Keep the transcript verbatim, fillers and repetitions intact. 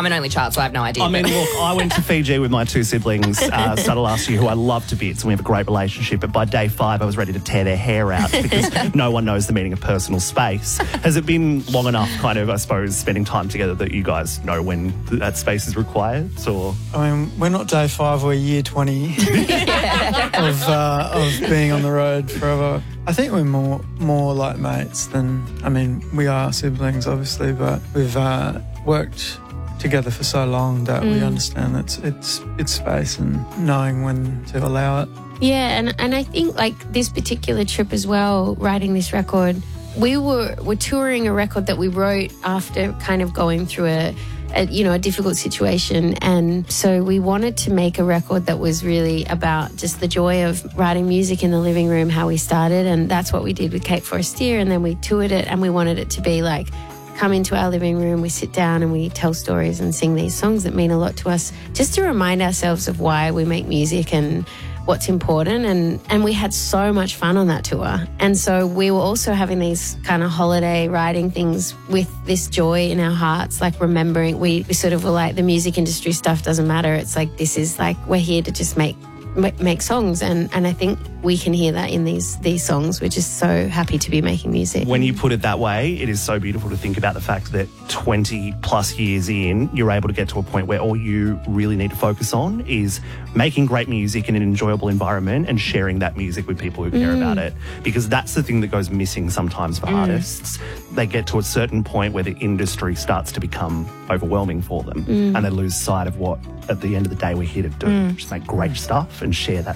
I'm an only child, so I have no idea. I mean, look, I went to Fiji with my two siblings uh, started last year, who I love to bits, and we have a great relationship. But by day five, I was ready to tear their hair out because no one knows the meaning of personal space. Has it been long enough, kind of, I suppose, spending time together that you guys know when that space is required? Or I mean, we're not day five, we're year twenty of uh, of being on the road forever. I think we're more more like mates than, I mean, we are siblings, obviously, but we've uh, worked together for so long that mm. we understand it's it's it's space and knowing when to allow it. Yeah, and, and I think, like, this particular trip as well, writing this record, we were, were touring a record that we wrote after kind of going through a, a, you know, a difficult situation. And so we wanted to make a record that was really about just the joy of writing music in the living room, how we started. And that's what we did with Cape Forestier. And then we toured it, and we wanted it to be like, come into our living room, we sit down and we tell stories and sing these songs that mean a lot to us, just to remind ourselves of why we make music and what's important. And, and we had so much fun on that tour. And so we were also having these kind of holiday writing things with this joy in our hearts, like remembering, we, we sort of were like, the music industry stuff doesn't matter. It's like, this is like, we're here to just make make songs, and, and I think we can hear that in these these songs. We're just so happy to be making music. When you put it that way, it is so beautiful to think about the fact that twenty plus years in, you're able to get to a point where all you really need to focus on is making great music in an enjoyable environment and sharing that music with people who care mm. about it. Because that's the thing that goes missing sometimes for mm. artists. They get to a certain point where the industry starts to become overwhelming for them mm. and they lose sight of what, at the end of the day, we're here to do, mm. just make great stuff and share that